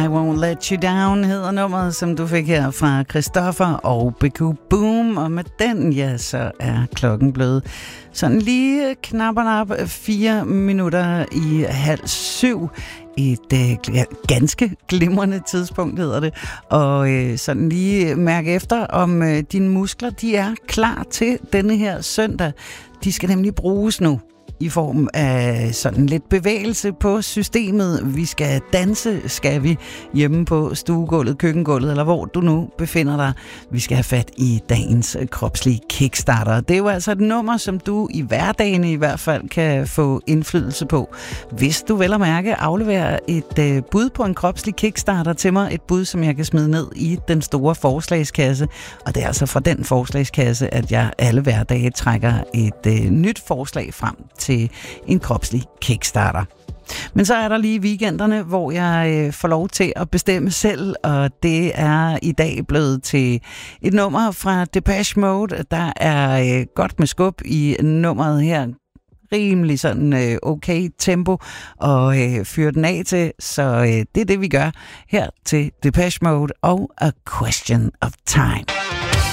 I Won't Let You Down hedder nummeret, som du fik her fra Christoffer og Beku Boom. Og med den, ja, så er klokken blevet sådan lige knap 4 minutter i 6:30. Et ganske glimrende tidspunkt hedder det. Og sådan lige mærke efter, om dine muskler, de er klar til denne her søndag. De skal nemlig bruges nu i form af sådan lidt bevægelse på systemet. Vi skal danse, skal vi, hjemme på stuegulvet, køkkengulvet, eller hvor du nu befinder dig. Vi skal have fat i dagens kropslige kickstarter. Det er jo altså et nummer, som du i hverdagen i hvert fald kan få indflydelse på. Hvis du vel at mærke afleverer et bud på en kropslig kickstarter til mig, et bud, som jeg kan smide ned i den store forslagskasse. Og det er altså fra den forslagskasse, at jeg alle hverdage trækker et nyt forslag frem til en kropslig kickstarter. Men så er der lige weekenderne, hvor jeg får lov til at bestemme selv, og det er i dag blevet til et nummer fra Depeche Mode. Der er godt med skub i nummeret her. Rimelig sådan okay tempo og fyre den af til, så det er det, vi gør her til Depeche Mode og A Question of Time.